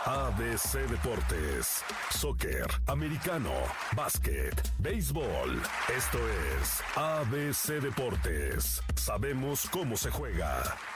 ABC Deportes, soccer, americano, básquet, béisbol. Esto es ABC Deportes. Sabemos cómo se juega.